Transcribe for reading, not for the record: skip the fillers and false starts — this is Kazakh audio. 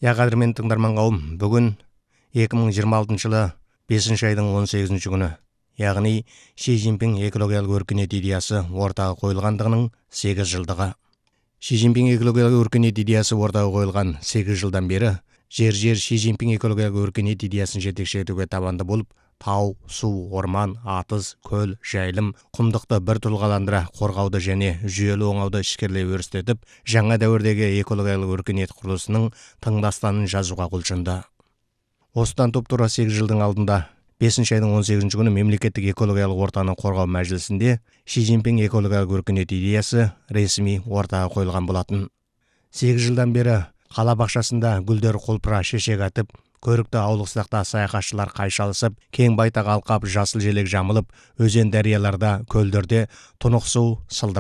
Қадірмен тыңдарман қауым, бүгін 2026 жылы 5 айдың 18 күні, яғни Ши Цзиньпин экологиялық өркениет идеясы ортаға қойылғандығының 8 жылдығы. Ши Цзиньпин экологиялық өркениет идеясы ортаға қойылған 8 жылдан бері жер Ши Цзиньпин экологиялық өркениет идеясын жетекші етуге табанды болып, тау, су, орман, атыз, көл, жайылым, құмдықты бір тұлғаландыра қорғауды және жүйелі оңауды ішкерлей өрістетіп, жаңа дәуірдегі экологиялық өркениет құрылысының тыңдастанын жазуға құлшынды. Осыдан тура 8 жылдың алдында 5 айдың 18 күні мемлекеттік экологиялық ортаны қорғау мәжілісінде Ши Цзиньпин экологиялық өркениет идеясы ресми ортаға қойылған болатын. 8 жылдан бері қала бақшасында гүлдер құлпыра шешек атып, көрікті аулықсақта саяхатшылар қайшалысып, кең байтақ алқап жасыл желек жамылып, өзен дарияларда, көлдерде тұнық су сылдырап